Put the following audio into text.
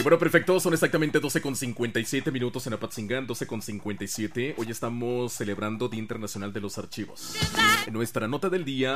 Bueno, perfecto, son exactamente 12:57 minutos en Apatzingán, 12:57. Hoy estamos celebrando Día Internacional de los Archivos. En nuestra nota del día